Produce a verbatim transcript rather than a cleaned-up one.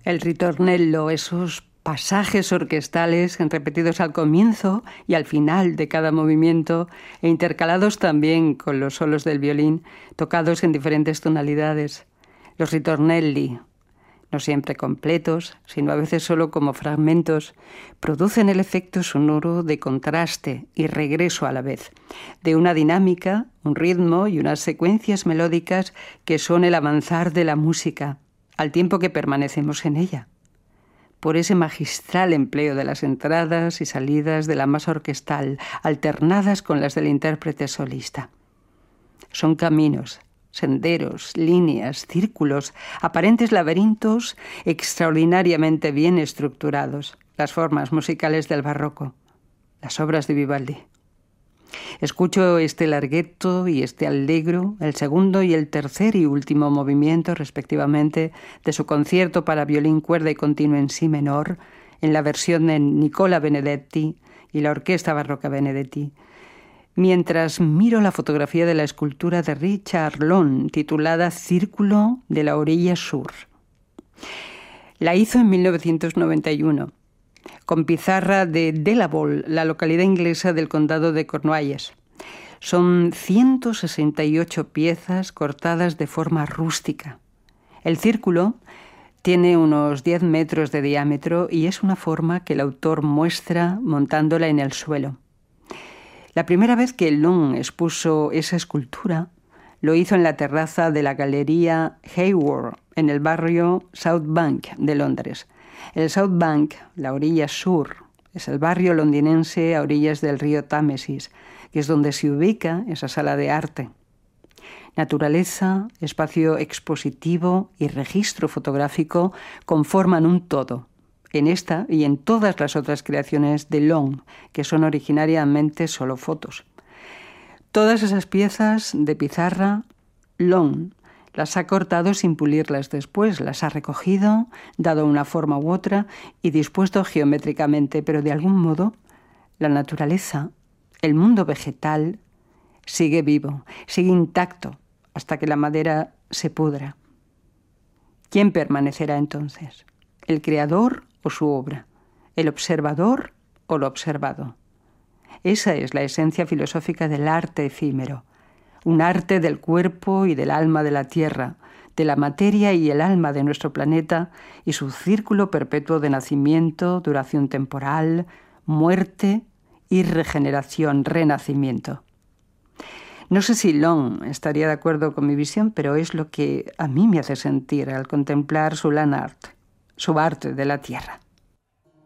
El ritornello, esos pasajes orquestales repetidos al comienzo y al final de cada movimiento e intercalados también con los solos del violín, tocados en diferentes tonalidades. Los ritornelli, no siempre completos, sino a veces solo como fragmentos, producen el efecto sonoro de contraste y regreso a la vez, de una dinámica, un ritmo y unas secuencias melódicas que son el avanzar de la música, al tiempo que permanecemos en ella. Por ese magistral empleo de las entradas y salidas de la masa orquestal, alternadas con las del intérprete solista. Son caminos, senderos, líneas, círculos, aparentes laberintos extraordinariamente bien estructurados, las formas musicales del barroco, las obras de Vivaldi. Escucho este larghetto y este allegro, el segundo y el tercer y último movimiento, respectivamente, de su concierto para violín, cuerda y continuo en si menor, en la versión de Nicola Benedetti y la Orquesta Barroca Benedetti, mientras miro la fotografía de la escultura de Richard Long, titulada Círculo de la orilla sur. La hizo en mil novecientos noventa y uno. Con pizarra de Delaval, la localidad inglesa del condado de Cornualles. Son ciento sesenta y ocho piezas cortadas de forma rústica. El círculo tiene unos diez metros de diámetro y es una forma que el autor muestra montándola en el suelo. La primera vez que Long expuso esa escultura lo hizo en la terraza de la Galería Hayward, en el barrio South Bank de Londres. El South Bank, la orilla sur, es el barrio londinense a orillas del río Támesis, que es donde se ubica esa sala de arte. Naturaleza, espacio expositivo y registro fotográfico conforman un todo, en esta y en todas las otras creaciones de Long, que son originariamente solo fotos. Todas esas piezas de pizarra, Long las ha cortado sin pulirlas después, las ha recogido, dado una forma u otra y dispuesto geométricamente, pero de algún modo la naturaleza, el mundo vegetal, sigue vivo, sigue intacto hasta que la madera se pudra. ¿Quién permanecerá entonces? ¿El creador o su obra? ¿El observador o lo observado? Esa es la esencia filosófica del arte efímero. Un arte del cuerpo y del alma de la tierra, de la materia y el alma de nuestro planeta y su círculo perpetuo de nacimiento, duración temporal, muerte y regeneración, renacimiento. No sé si Long estaría de acuerdo con mi visión, pero es lo que a mí me hace sentir al contemplar su land art, su arte de la tierra.